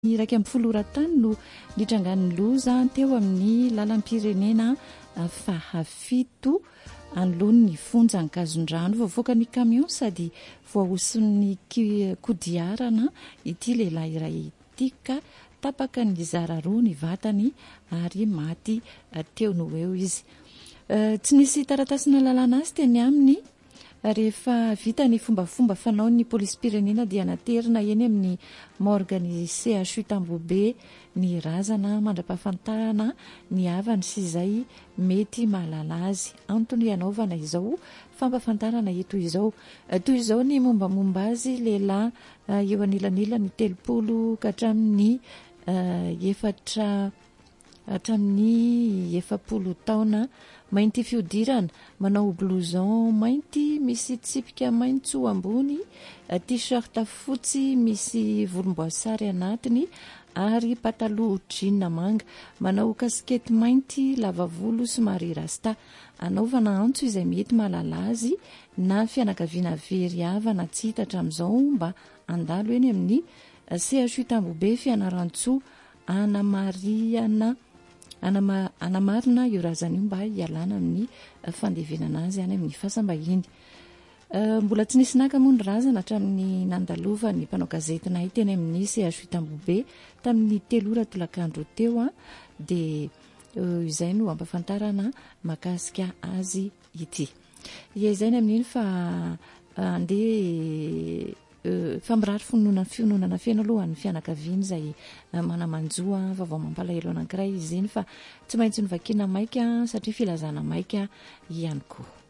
Iraika amin'ny folo ora-tany no nitrangan'ny loza teo amin'ny lalam-pirenena fahafito anoloan'ny fonja ny gazon-drano voavoaka ny kamion sady voahoson'ny kodiarana ity lehilahy iray ity ka tapaka ny zara roa ny vatany ary maty teo no eo izy. Tsy nisy taratasina lalàna azy teny aminy rehefa vita ny fombafomba fanao ny polisy-pirenena dia naterina eny amin'ny morgue ny CHU Tambobe ny razana mandra-pahafantarana ny havany sy izay mety mahalala azy. Antony hanaovana izao fampafantarana eto izao. Toy izao ny mombamomba azy lehilahy eo anilanila ny 30 ka hatramin'ny 70 taona, mainty fihodirana, manao blouson mainty misy tsipika maitso ambony, t-shirt fotsy misy volomboasary anatiny ary pataloha jean manga, manao kaskety mainty lava volo somary rasta. Anaovana antso izay mety mahalala azy na fianakaviana very havana tsy hita hatramin'izao mba andalo eny amin'ny CHU Tambobe Fianaratsoa Anamarina io razana io mba hialana amin'ny fandevenana azy any amin'ny fasambahiny. Mbola tsy nisy naka moa ny razana hatramin'ny nandalova ny mpanao gazetina teny amin'ny CHU Tambobe tamin'ny 3 ora tolakandro teo dia izay no ampafantarana makasika azy ity. Izay ny amin'iny fa andeha famirary fiononana feno aloha ny fianakaviana izay manamanjoa vaovao mampalahelo anankiray izy iny fa tsy maintsy ny vakiana maika satria filazana maika ihany koa.